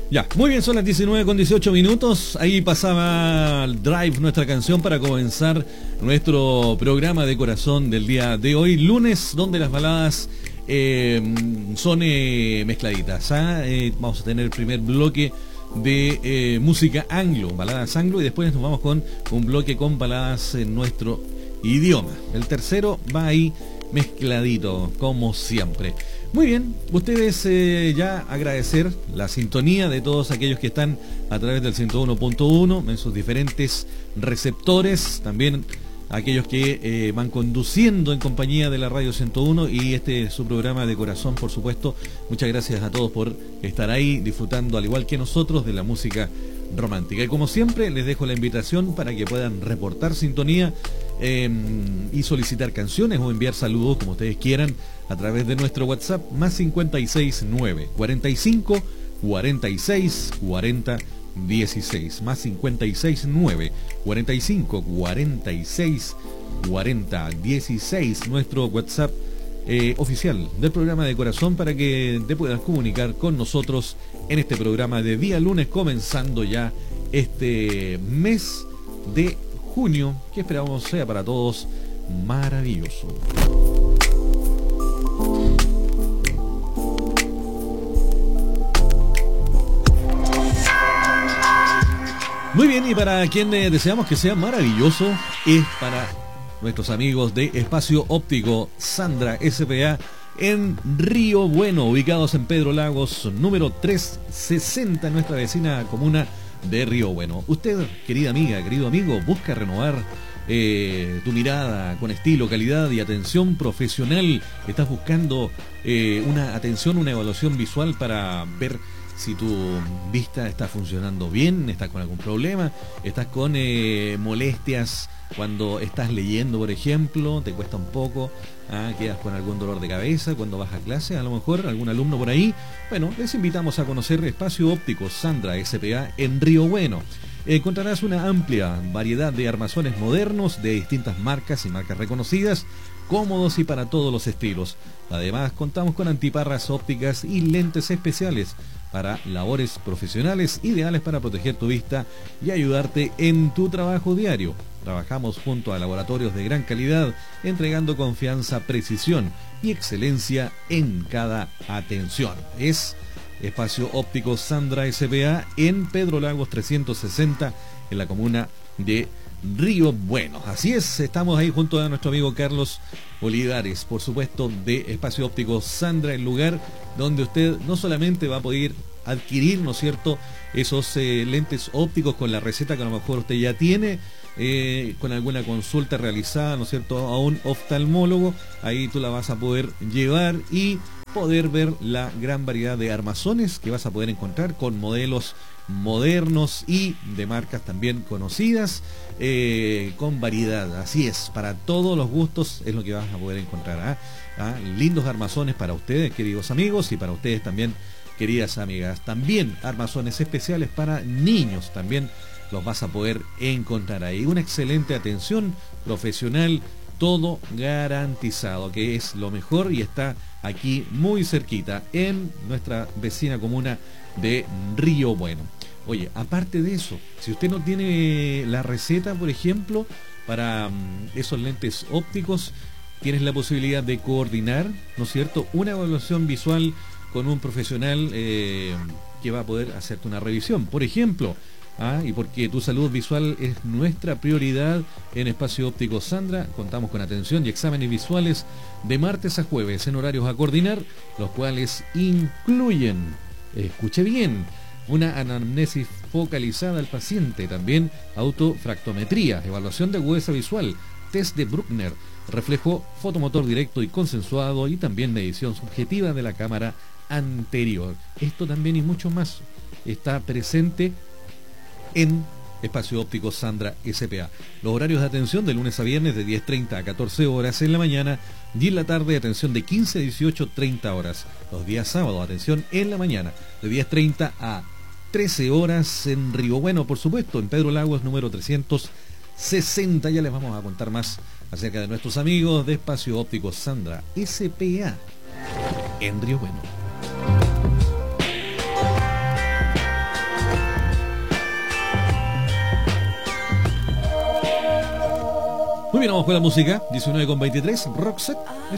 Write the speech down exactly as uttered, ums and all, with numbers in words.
Ya, muy bien, son las diecinueve con dieciocho minutos. Ahí pasaba el Drive, nuestra canción, para comenzar nuestro programa de corazón del día de hoy, lunes, donde las baladas eh, son eh, mezcladitas. ¿ah? Eh, vamos a tener el primer bloque de eh, música anglo, baladas anglo, y después nos vamos con un bloque con baladas en nuestro idioma. El tercero va ahí mezcladito, como siempre. Muy bien, ustedes eh, ya agradecer la sintonía de todos aquellos que están a través del ciento uno punto uno en sus diferentes receptores, también aquellos que eh, van conduciendo en compañía de la Radio ciento uno y este es su programa de corazón, por supuesto. Muchas gracias a todos por estar ahí disfrutando, al igual que nosotros, de la música romántica. Y como siempre, les dejo la invitación para que puedan reportar sintonía eh, y solicitar canciones o enviar saludos, como ustedes quieran, a través de nuestro WhatsApp más cincuenta y seis nueve cuarenta y cinco cuarenta y seis cuarenta dieciséis, más cincuenta y seis nueve cuarenta y cinco cuarenta y seis cuarenta dieciséis, nuestro WhatsApp eh, oficial del programa de corazón, para que te puedas comunicar con nosotros en este programa de día lunes, comenzando ya este mes de junio, que esperamos sea para todos maravilloso. Muy bien, y para quien eh, deseamos que sea maravilloso, es para nuestros amigos de Espacio Óptico Sandra S P A en Río Bueno, ubicados en Pedro Lagos, número trescientos sesenta, en nuestra vecina comuna de Río Bueno. Usted, querida amiga, querido amigo, busca renovar eh, tu mirada con estilo, calidad y atención profesional. Estás buscando eh, una atención, una evaluación visual para ver si tu vista está funcionando bien, estás con algún problema, estás con eh, molestias cuando estás leyendo, por ejemplo, te cuesta un poco, ah, quedas con algún dolor de cabeza cuando vas a clase, a lo mejor algún alumno por ahí. Bueno, les invitamos a conocer Espacio Óptico Sandra S P A en Río Bueno. Encontrarás una amplia variedad de armazones modernos de distintas marcas y marcas reconocidas, cómodos y para todos los estilos. Además, contamos con antiparras ópticas y lentes especiales para labores profesionales, ideales para proteger tu vista y ayudarte en tu trabajo diario. Trabajamos junto a laboratorios de gran calidad, entregando confianza, precisión y excelencia en cada atención. Es Espacio Óptico Sandra S P A en Pedro Lagos trescientos sesenta, en la comuna de Río Bueno. Así es, estamos ahí junto a nuestro amigo Carlos Olivares, por supuesto, de Espacio Óptico Sandra, el lugar donde usted no solamente va a poder adquirir, ¿no es cierto?, esos eh, lentes ópticos con la receta que a lo mejor usted ya tiene, eh, con alguna consulta realizada, ¿no es cierto?, a un oftalmólogo. Ahí tú la vas a poder llevar y poder ver la gran variedad de armazones que vas a poder encontrar con modelos modernos y de marcas también conocidas, eh, con variedad. Así es, para todos los gustos es lo que vas a poder encontrar. ¿ah? ¿Ah? Lindos armazones para ustedes, queridos amigos, y para ustedes también, queridas amigas. También armazones especiales para niños, también los vas a poder encontrar ahí. Una excelente atención profesional, todo garantizado, que es lo mejor, y está aquí muy cerquita en nuestra vecina comuna de Río Bueno. Oye, aparte de eso, si usted no tiene la receta, por ejemplo, para um, esos lentes ópticos, tienes la posibilidad de coordinar, ¿no es cierto?, una evaluación visual con un profesional eh, que va a poder hacerte una revisión, por ejemplo. Ah, y porque tu salud visual es nuestra prioridad en Espacio Óptico Sandra, contamos con atención y exámenes visuales de martes a jueves en horarios a coordinar, los cuales incluyen, escuche bien, una anamnesis focalizada al paciente, también autofractometría, evaluación de agudeza visual, test de Bruckner, reflejo fotomotor directo y consensuado, y también medición subjetiva de la cámara anterior. Esto también y mucho más está presente en Espacio Óptico Sandra S P A. Los horarios de atención de lunes a viernes de diez treinta a catorce horas en la mañana, y en la tarde atención de quince a dieciocho treinta horas. Los días sábados atención en la mañana de diez treinta a trece horas en Río Bueno, por supuesto, en Pedro Lagos número trescientos sesenta. Ya les vamos a contar más acerca de nuestros amigos de Espacio Óptico Sandra S P A en Río Bueno. Muy bien, vamos con la música. diecinueve con veintitrés, Roxette.